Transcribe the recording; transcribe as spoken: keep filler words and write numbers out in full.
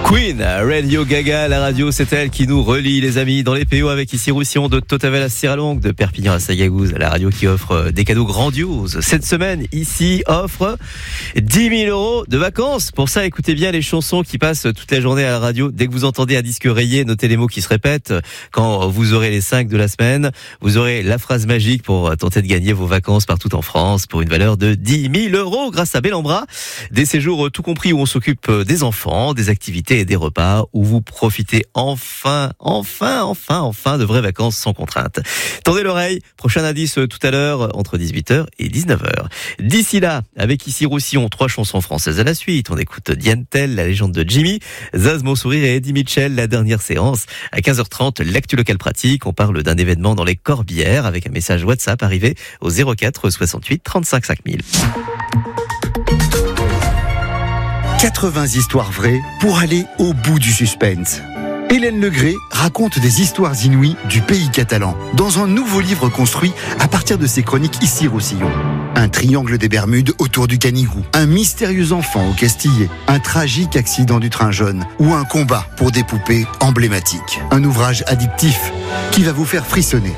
Queen, Radio Gaga, la radio, c'est elle qui nous relie, les amis, dans les P O avec ici Roussillon, de Totavel à Sierra-Longue, de Perpignan à Sagagouze, la radio qui offre des cadeaux grandioses. Cette semaine, ici, offre dix mille euros de vacances. Pour ça, écoutez bien les chansons qui passent toute la journée à la radio. Dès que vous entendez un disque rayé, notez les mots qui se répètent. Quand vous aurez les cinq de la semaine, vous aurez la phrase magique pour tenter de gagner vos vacances partout en France pour une valeur de dix mille euros grâce à Bellambra. Des séjours tout compris où on s'occupe des enfants, des activités et des repas, où vous profitez enfin, enfin, enfin, enfin de vraies vacances sans contrainte. Tendez l'oreille, prochain indice tout à l'heure, entre dix-huit heures et dix-neuf heures. D'ici là, avec ici Roussillon, trois chansons françaises à la suite. On écoute Diane Tell, la légende de Jimmy, Zaz Mon Sourire et Eddie Mitchell, la dernière séance. À quinze heures trente, l'actu local pratique. On parle d'un événement dans les Corbières avec un message WhatsApp arrivé au zéro quatre soixante-huit trente-cinq cinq mille. quatre-vingts histoires vraies pour aller au bout du suspense. Hélène Legré raconte des histoires inouïes du pays catalan dans un nouveau livre construit à partir de ses chroniques ici Roussillon. Un triangle des Bermudes autour du Canigou, un mystérieux enfant au Castillet, un tragique accident du train jaune ou un combat pour des poupées emblématiques. Un ouvrage addictif qui va vous faire frissonner.